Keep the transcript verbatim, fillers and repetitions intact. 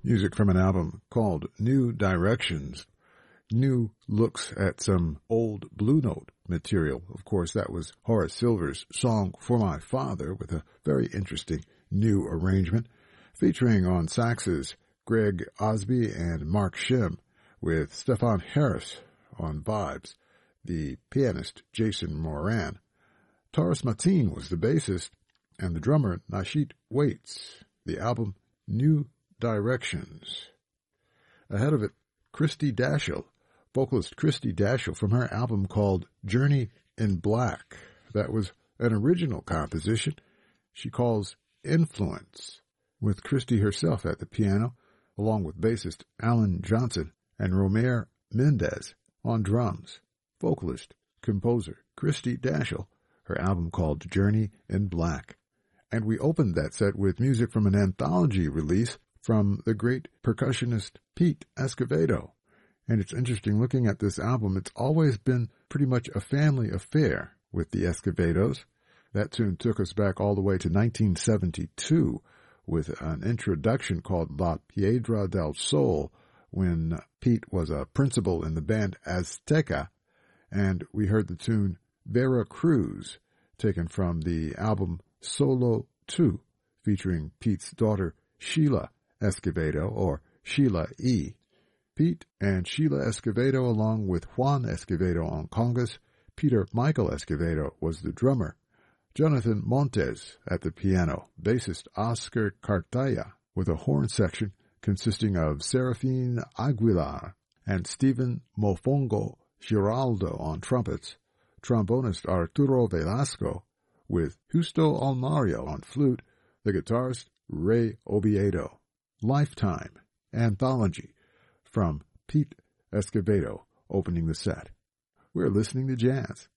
Music from an album called New Directions. New looks at some old Blue Note material. Of course, that was Horace Silver's song For My Father with a very interesting new arrangement featuring on saxes Greg Osby and Mark Shim with Stefan Harris on vibes, the pianist Jason Moran. Taurus Mateen was the bassist and the drummer Nashit Waits. The album New Directions. Ahead of it, Christy Dashiell, vocalist Christy Dashiell from her album called Journey in Black. That was an original composition she calls Influence, with Christy herself at the piano, along with bassist Alan Johnson and Romer Mendez on drums. Vocalist, composer Christy Dashiell, her album called Journey in Black. And we opened that set with music from an anthology release from the great percussionist Pete Escovedo. And it's interesting looking at this album. It's always been pretty much a family affair with the Escovedos. That tune took us back all the way to nineteen seventy-two with an introduction called La Piedra del Sol when Pete was a principal in the band Azteca. And we heard the tune Vera Cruz, taken from the album Solo two, featuring Pete's daughter Sheila Escovedo, or Sheila E. Pete and Sheila Escovedo, along with Juan Escovedo on congas. Peter Michael Escovedo was the drummer. Jonathan Montes at the piano. Bassist Oscar Cartaya with a horn section consisting of Serafin Aguilar and Stephen Mofongo Giraldo on trumpets. Trombonist Arturo Velasco with Justo Almario on flute. The guitarist Ray Oviedo. Lifetime Anthology from Pete Escovedo opening the set. We're listening to jazz